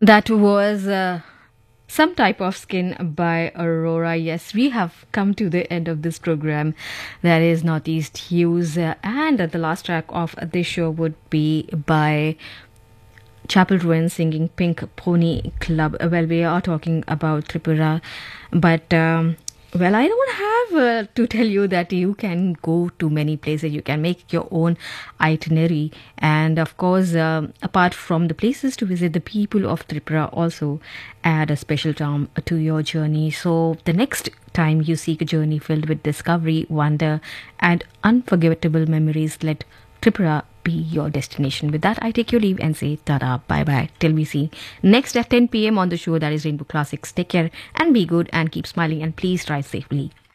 That was some type of skin by Aurora. Yes, we have come to the end of this program. That is Northeast Hues. And the last track of this show would be by Chapel Ruin singing Pink Pony Club. Well, we are talking about Tripura, but well, I don't have to tell you that you can go to many places. You can make your own itinerary, and of course, apart from the places to visit, the people of Tripura also add a special charm to your journey. So, the next time you seek a journey filled with discovery, wonder, and unforgettable memories, let Tripura be your destination. With that, I take your leave and say tada, bye bye, till we see next at 10 p.m. on the show that is Rainbow Classics. Take care and be good and keep smiling and please drive safely.